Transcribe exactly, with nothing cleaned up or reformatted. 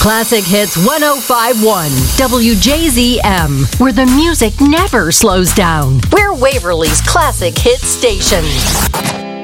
Classic Hits one oh five point one, W J Z M, where the music never slows down. We're Waverly's Classic Hits station.